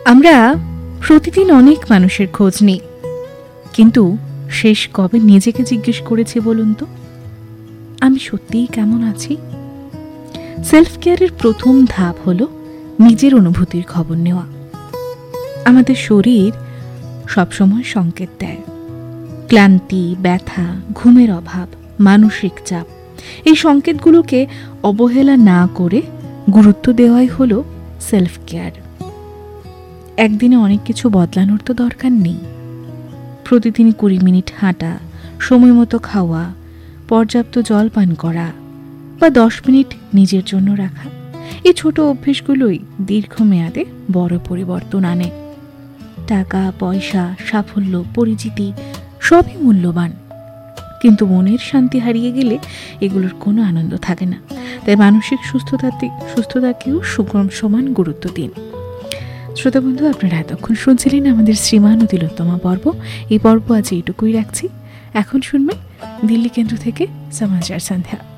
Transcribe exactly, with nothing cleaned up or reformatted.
আমরা প্রতিদিন অনেক মানুষের খোঁজ নিই, কিন্তু শেষ কবে নিজেকে জিজ্ঞেস করেছি বলুন তো, আমি সত্যিই কেমন আছি? সেলফ কেয়ারের প্রথম ধাপ হলো নিজের অনুভূতির খবর নেওয়া। আমাদের শরীর সবসময় সংকেত দেয়। ক্লান্তি, ব্যথা, ঘুমের অভাব, মানসিক চাপ, এই সংকেতগুলোকে অবহেলা না করে গুরুত্ব দেওয়াই হলো সেলফ কেয়ার। একদিনে অনেক কিছু বদলানোর তো দরকার নেই। প্রতিদিন কুড়ি মিনিট হাঁটা, সময় মতো খাওয়া, পর্যাপ্ত জল পান করা বা দশ মিনিট নিজের জন্য রাখা, এই ছোট অভ্যেসগুলোই দীর্ঘমেয়াদে বড় পরিবর্তন আনে। টাকা, পয়সা, সাফল্য, পরিচিতি সবই মূল্যবান, কিন্তু মনের শান্তি হারিয়ে গেলে এগুলোর কোনো আনন্দ থাকে না। তাই মানসিক সুস্থতাতে সুস্থতাকেও সুগম সমান গুরুত্ব দিন। শ্রোতা বন্ধু, আপনারা এতক্ষণ শুনছিলেন আমাদের শ্রীমান ও তিলোত্তমা পর্ব। এই পর্ব আজ এইটুকুই রাখছি। এখন শুনবেন দিল্লি কেন্দ্র থেকে সমাচার সন্ধ্যা।